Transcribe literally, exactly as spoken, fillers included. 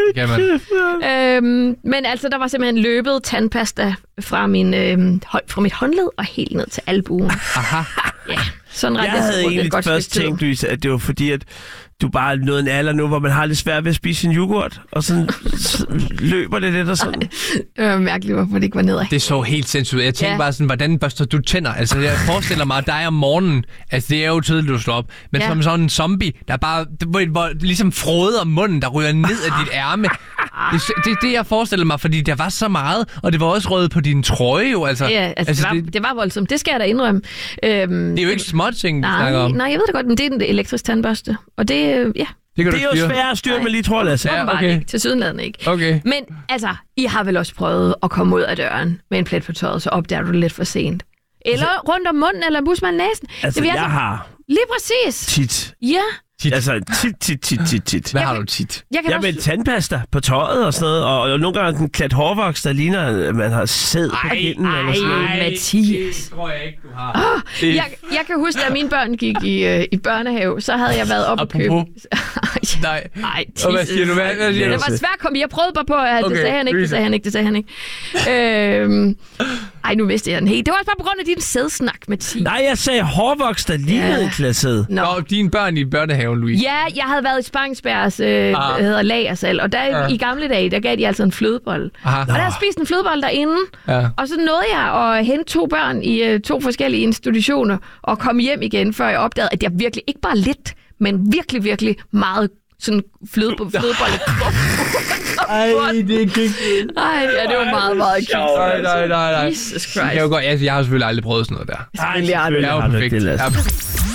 kan man. Øhm, men altså, der var simpelthen løbet tandpasta fra, min, øhm, fra mit håndled og helt ned til albuen. Aha. Ja, sådan ret. Jeg havde egentlig først tænkt, Louise, at det var fordi, at du bare er nået en alder nu, hvor man har lidt svært ved at spise sin yoghurt, og sådan løber det lidt og sådan. Det var mærkeligt, hvorfor det ikke var nedad. Det så helt sindssygt ud. Jeg tænkte ja. bare sådan, hvordan børster du tænder? Altså, jeg forestiller mig, at dig om morgenen, altså det er jo tidligt, du slår op, men ja. som sådan en zombie, der bare, hvor, hvor ligesom froder munden, der ryger ned af dit ærme. Det er det, det, jeg forestiller mig, fordi der var så meget, og det var også røget på din trøje jo. Altså, ja, altså, altså det, var, det, det var voldsomt. Det skal jeg da indrømme. Øhm, det er jo ikke småting, nej, snakker om. Nej, jeg ved det godt, men det er en elektrisk tandbørste. Og det, ja. Det, det er jo svært at styre med lige, tror jeg, Lasse. Ja, okay. Ikke. Til sydenlandet ikke. Okay. Men altså, I har vel også prøvet at komme ud af døren med en plet på tøjet, så opdager du det lidt for sent. Eller altså, rundt om munden, eller busmand næsen. Altså, det jeg altså, har... Lige præcis. Tit. Ja. Tit. Altså, tit, tit, tit, tit, tit. Hvad jeg har du tit? Jeg, jeg med også... tandpasta på tøjet og sådan noget, og, og nogle gange en klat hårvoks, der ligner, at man har sæd på pinden eller sådan noget. Ej, Mathias. Det tror jeg ikke, du har. Oh, det... jeg, jeg kan huske, da mine børn gik i, øh, i børnehave, så havde jeg været op og købe... Nej. Nej, og hvad siger du? Hvad, hvad siger det var svært at komme. Jeg prøvede bare på, at okay, det sagde han ikke, det sagde han ikke, det sagde han ikke. Øhm... Ej, nu vidste jeg den helt. Det var også bare på grund af din sædsnak, Mathias. Nej, jeg sagde hårvoks, der lignede en klat sæd. Nå, dine børn i børnehaven, Louise. Ja, jeg havde været i Spangsbergs, øh, ah. hedder lagersal, og der ah. i gamle dage, der gav de altså en flødebolle. Aha. Og der havde spist en flødebolle derinde, ja. Og så nåede jeg at hente to børn i øh, to forskellige institutioner, og komme hjem igen, før jeg opdagede, at jeg virkelig, ikke bare lidt, men virkelig, virkelig meget sådan fløde på flødebolle. Ej, det er ikke. Ej, ja, det var meget, meget cute. Nej, nej, nej, nej. Jesus Christ. Jeg, jeg har selvfølgelig aldrig prøvet sådan noget der. Ej, selvfølgelig har du ikke det, Lasse.